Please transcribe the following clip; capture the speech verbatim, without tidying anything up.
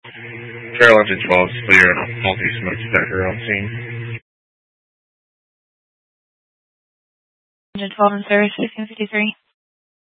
Trail engine twelve is clear. Multi-smoke detector on scene. Engine twelve in service, sixteen fifty-three.